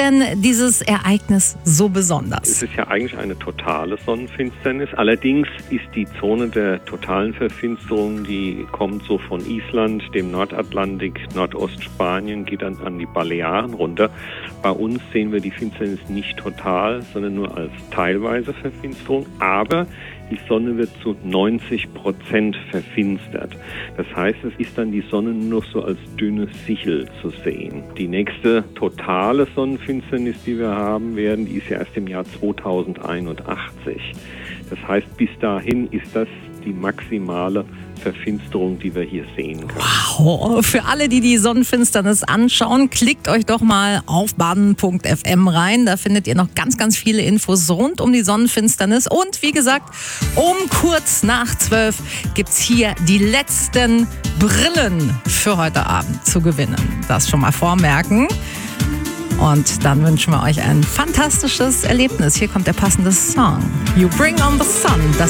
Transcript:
denn dieses Ereignis so besonders? Es ist ja eigentlich eine totale Sonnenfinsternis. Allerdings ist die Zone der totalen Verfinsterung, die kommt so von Island, dem Nordatlantik, Nordostspanien, geht dann an die Balearen runter. Bei uns sehen wir die Finsternis nicht total, sondern nur als teilweise Verfinsterung. Aber die Sonne wird zu 90% verfinstert. Das heißt, es ist dann die Sonne nur noch so als dünne Sichel zu sehen. Die nächste totale Sonnenfinsternis, die wir haben werden, die ist ja erst im Jahr 2081. Das heißt, bis dahin ist das die maximale Verfinsterung, die wir hier sehen können. Wow, für alle, die die Sonnenfinsternis anschauen, klickt euch doch mal auf baden.fm rein. Da findet ihr noch ganz, ganz viele Infos rund um die Sonnenfinsternis. Und wie gesagt, um kurz nach 12 gibt's hier die letzten Brillen für heute Abend zu gewinnen. Das schon mal vormerken. Und dann wünschen wir euch ein fantastisches Erlebnis. Hier kommt der passende Song. You Bring on the Sun. Das